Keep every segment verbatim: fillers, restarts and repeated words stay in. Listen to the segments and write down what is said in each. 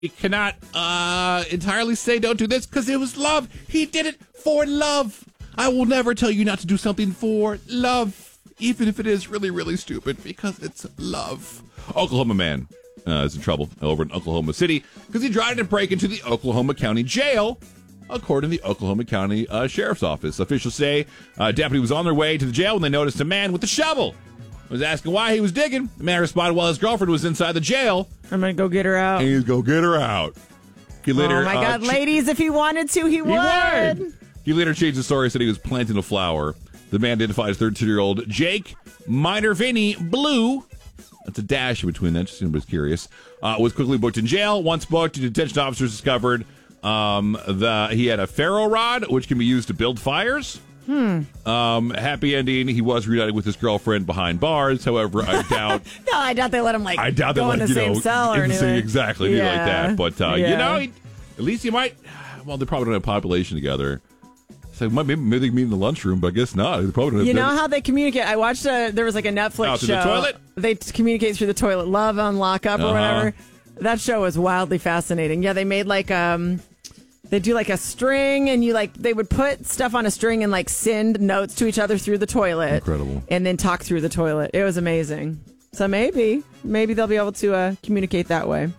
You cannot uh, entirely say don't do this because it was love. He did it for love. I will never tell you not to do something for love, even if it is really, really stupid, because it's love. Oklahoma man uh, is in trouble over in Oklahoma City because he tried to break into the Oklahoma County Jail, according to the Oklahoma County uh, Sheriff's Office. Officials say a deputy was on their way to the jail when they noticed a man with a shovel. Was asking why he was digging. The man responded while his girlfriend was inside the jail. I'm going to go get her out. And he's go get her out. He later, oh, my uh, God, ch- ladies, if he wanted to, he, he would. would. He later changed the story, said he was planting a flower. The man identified as thirty-two-year-old Jake Minervini Blue. That's a dash in between that, just anybody's curious. Uh, was quickly booked in jail. Once booked, detention officers discovered um, the he had a ferro rod, which can be used to build fires. Hmm. Um, happy ending. He was reunited with his girlfriend behind bars. However, I doubt. no, I doubt they let him like. I doubt they go let in the you same know cell or in the same, anything. exactly yeah. like that. But uh, yeah. you know, he, at least you might. Well, they probably don't have population together. So maybe maybe they can meet in the lunchroom, but I guess not. They probably don't have you know been. how they communicate? I watched a. There was like a Netflix oh, show. the toilet? They t- communicate through the toilet. Love on Lock Up or Uh-huh. whatever. That show was wildly fascinating. Yeah, they made like um. They do like a string, and you like they would put stuff on a string and like send notes to each other through the toilet. Incredible. And then talk through the toilet. It was amazing. So maybe, maybe they'll be able to uh, communicate that way.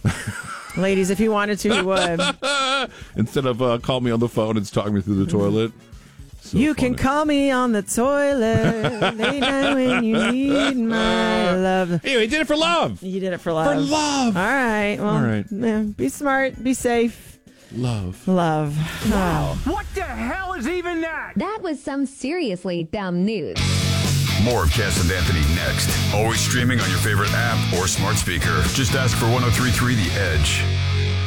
Ladies, if he wanted to, he would. Instead of uh, call me on the phone and talk me through the toilet. So you funny. can call me on the toilet late night when you need my love. Anyway, he did it for love. You did it for love. For love. All right. Well, All right. Yeah, be smart. Be safe. Love. Love. Wow. What the hell is even that? That was some seriously dumb news. More of Cass and Anthony next. Always streaming on your favorite app or smart speaker. Just ask for one oh three point three The Edge.